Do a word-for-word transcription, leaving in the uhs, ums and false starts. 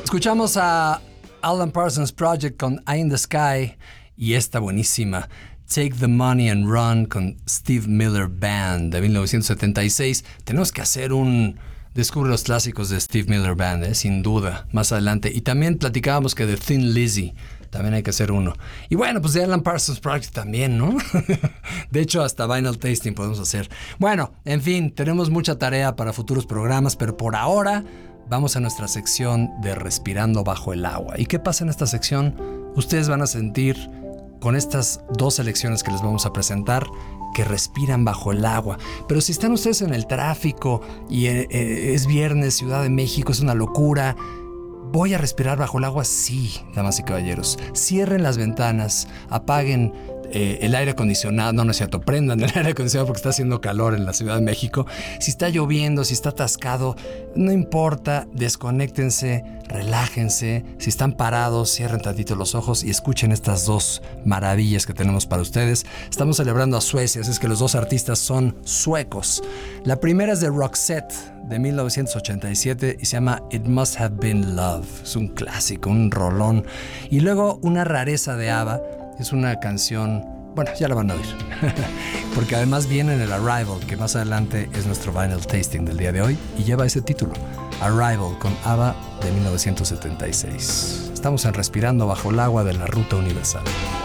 Escuchamos a Alan Parsons Project con Eye in the Sky y esta buenísima Take the Money and Run con Steve Miller Band de mil novecientos setenta y seis. Tenemos que hacer un Descubre los clásicos de Steve Miller Band, ¿eh? Sin duda, más adelante. Y también platicábamos que de Thin Lizzy también hay que hacer uno. Y bueno, pues de Alan Parsons Project también, ¿no? De hecho, hasta Vinyl Tasting podemos hacer. Bueno, en fin, tenemos mucha tarea para futuros programas, pero por ahora vamos a nuestra sección de Respirando Bajo el Agua. ¿Y qué pasa en esta sección? Ustedes van a sentir con estas dos selecciones que les vamos a presentar que respiran bajo el agua. Pero si están ustedes en el tráfico y eh, eh, es viernes, Ciudad de México, es una locura, ¿voy a respirar bajo el agua? Sí, damas y caballeros. Cierren las ventanas, apaguen eh, el aire acondicionado. No, no es cierto, prendan el aire acondicionado porque está haciendo calor en la Ciudad de México. Si está lloviendo, si está atascado, no importa, desconéctense, relájense. Si están parados, cierren tantito los ojos y escuchen estas dos maravillas que tenemos para ustedes. Estamos celebrando a Suecia, así es que los dos artistas son suecos. La primera es de Roxette, de mil novecientos ochenta y siete, y se llama It Must Have Been Love. Es un clásico, un rolón. Y luego una rareza de ABBA, es una canción, bueno, ya la van a oír, porque además viene en el Arrival, que más adelante es nuestro Vinyl Tasting del día de hoy, y lleva ese título, Arrival, con ABBA de mil novecientos setenta y seis. Estamos en Respirando Bajo el Agua de la Ruta Universal.